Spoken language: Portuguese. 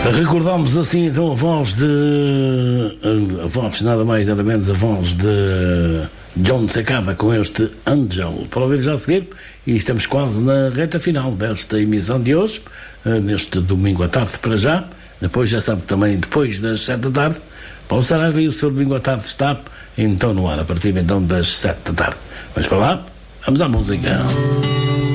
Recordamos assim então a voz nada mais nada menos a voz de John Secada com este Angel, para ouvir já a seguir, e estamos quase na reta final desta emissão de hoje, neste domingo à tarde para já. Depois já sabe também, depois das 7 da tarde, Paulo Saraiva, e o seu domingo à tarde está então no ar, a partir então das 7 da tarde. Mas para lá, vamos à música.